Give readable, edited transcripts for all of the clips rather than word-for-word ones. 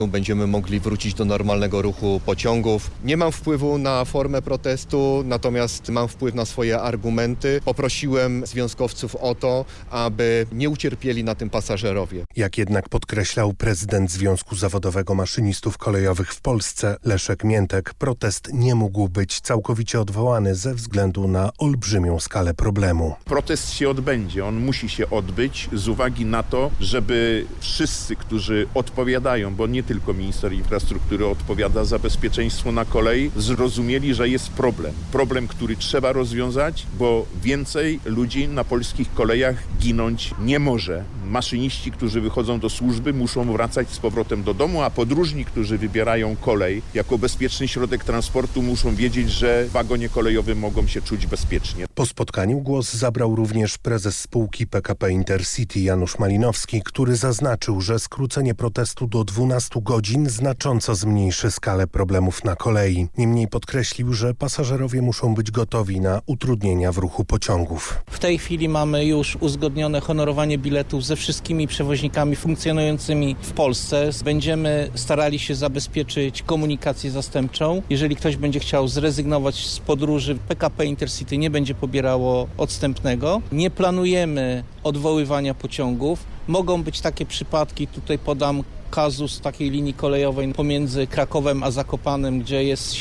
Będziemy mogli wrócić do normalnego ruchu pociągów. Nie mam wpływu na formę protestu, natomiast mam wpływ na swoje argumenty. Poprosiłem związkowców o to, aby nie ucierpieli na tym pasażerowie. Jak jednak podkreślał prezydent Związku Zawodowego Maszynistów Kolejowych w Polsce, Leszek Miętek, protest nie mógł być całkowicie odwołany ze względu na olbrzymią skalę problemu. Protest się odbędzie, on musi się odbyć z uwagi na to, żeby wszyscy, którzy odpowiadają, bo nie tylko minister infrastruktury odpowiada za bezpieczeństwo na kolei, zrozumieli, że jest problem. Problem, który trzeba rozwiązać, bo więcej ludzi na polskich kolejach ginąć nie może. Maszyniści, którzy wychodzą do służby, muszą wracać z powrotem do domu, a podróżni, którzy wybierają kolej jako bezpieczny środek transportu, muszą wiedzieć, że w wagonie kolejowym mogą się czuć bezpiecznie. Po spotkaniu głos zabrał również prezes spółki PKP Intercity Janusz Malinowski, który zaznaczył, że skrócenie protestu do 12 godzin znacząco zmniejszy skalę problemów na kolei. Niemniej podkreślił, że pasażerowie muszą być gotowi na utrudnienia w ruchu pociągów. W tej chwili mamy już uzgodnione honorowanie biletów ze wszystkimi przewoźnikami funkcjonującymi w Polsce. Będziemy starali się zabezpieczyć komunikację zastępczą. Jeżeli ktoś będzie chciał zrezygnować z podróży, PKP Intercity nie będzie pobierało odstępnego. Nie planujemy odwoływania pociągów. Mogą być takie przypadki, tutaj podam kazus takiej linii kolejowej pomiędzy Krakowem a Zakopanem, gdzie jest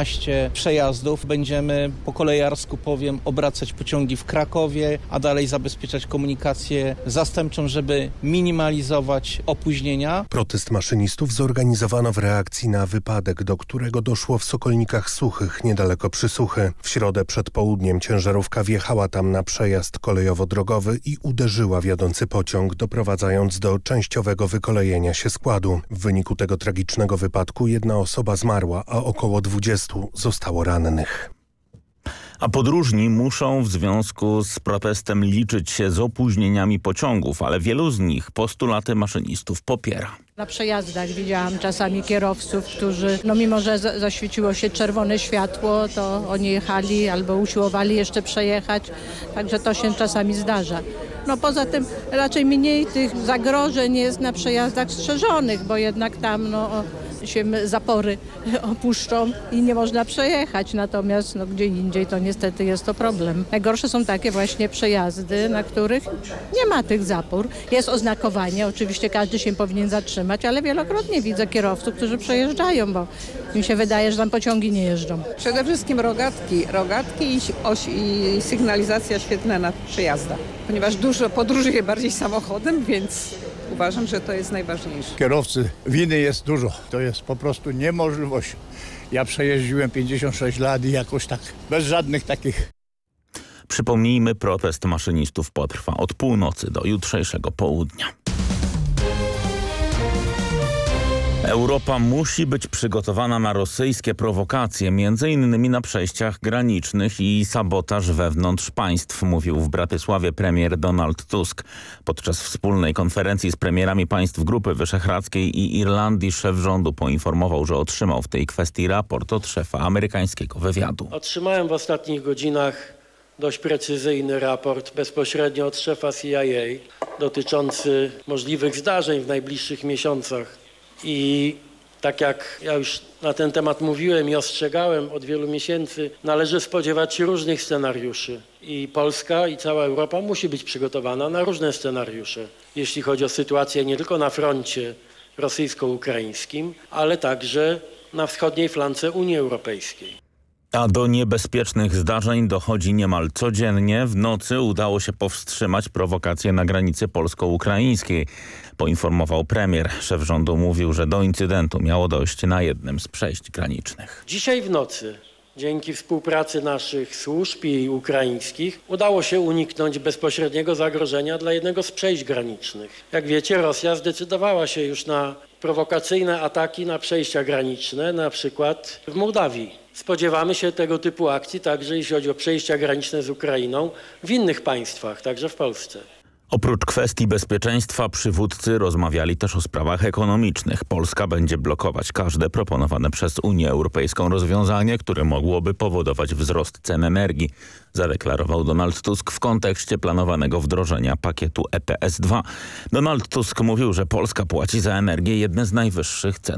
17 przejazdów. Będziemy po kolejarsku obracać pociągi w Krakowie, a dalej zabezpieczać komunikację zastępczą, żeby minimalizować opóźnienia. Protest maszynistów zorganizowano w reakcji na wypadek, do którego doszło w Sokolnikach Suchych, niedaleko Przysuchy. W środę przed południem ciężarówka wjechała tam na przejazd kolejowo-drogowy i uderzyła w jadący pociąg, doprowadzając do częściowego wykolejenia się składu. W wyniku tego tragicznego wypadku jedna osoba zmarła, a około 20 zostało rannych. A podróżni muszą w związku z protestem liczyć się z opóźnieniami pociągów, ale wielu z nich postulaty maszynistów popiera. Na przejazdach widziałam czasami kierowców, którzy mimo że zaświeciło się czerwone światło, to oni jechali albo usiłowali jeszcze przejechać, także to się czasami zdarza. Poza tym raczej mniej tych zagrożeń jest na przejazdach strzeżonych, bo jednak tam się zapory opuszczą i nie można przejechać, natomiast gdzie indziej to niestety jest to problem. Najgorsze są takie właśnie przejazdy, na których nie ma tych zapór. Jest oznakowanie, oczywiście każdy się powinien zatrzymać, ale wielokrotnie widzę kierowców, którzy przejeżdżają, bo mi się wydaje, że tam pociągi nie jeżdżą. Przede wszystkim rogatki i sygnalizacja świetlna na przejazdach, ponieważ dużo podróżuję bardziej samochodem, więc uważam, że to jest najważniejsze. Kierowcy winy jest dużo. To jest po prostu niemożliwość. Ja przejeździłem 56 lat i jakoś tak bez żadnych takich. Przypomnijmy, protest maszynistów potrwa od północy do jutrzejszego południa. Europa musi być przygotowana na rosyjskie prowokacje, m.in. na przejściach granicznych i sabotaż wewnątrz państw, mówił w Bratysławie premier Donald Tusk. Podczas wspólnej konferencji z premierami państw Grupy Wyszehradzkiej i Irlandii szef rządu poinformował, że otrzymał w tej kwestii raport od szefa amerykańskiego wywiadu. Otrzymałem w ostatnich godzinach dość precyzyjny raport bezpośrednio od szefa CIA dotyczący możliwych zdarzeń w najbliższych miesiącach. I tak jak ja już na ten temat mówiłem i ostrzegałem od wielu miesięcy, należy spodziewać się różnych scenariuszy. I Polska i cała Europa musi być przygotowana na różne scenariusze, jeśli chodzi o sytuację nie tylko na froncie rosyjsko-ukraińskim, ale także na wschodniej flance Unii Europejskiej. A do niebezpiecznych zdarzeń dochodzi niemal codziennie. W nocy udało się powstrzymać prowokacje na granicy polsko-ukraińskiej, poinformował premier. Szef rządu mówił, że do incydentu miało dojść na jednym z przejść granicznych. Dzisiaj w nocy, dzięki współpracy naszych służb i ukraińskich, udało się uniknąć bezpośredniego zagrożenia dla jednego z przejść granicznych. Jak wiecie, Rosja zdecydowała się już na prowokacyjne ataki na przejścia graniczne, na przykład w Mołdawii. Spodziewamy się tego typu akcji także jeśli chodzi o przejścia graniczne z Ukrainą w innych państwach, także w Polsce. Oprócz kwestii bezpieczeństwa przywódcy rozmawiali też o sprawach ekonomicznych. Polska będzie blokować każde proponowane przez Unię Europejską rozwiązanie, które mogłoby powodować wzrost cen energii, zadeklarował Donald Tusk w kontekście planowanego wdrożenia pakietu ETS-2. Donald Tusk mówił, że Polska płaci za energię jedne z najwyższych cen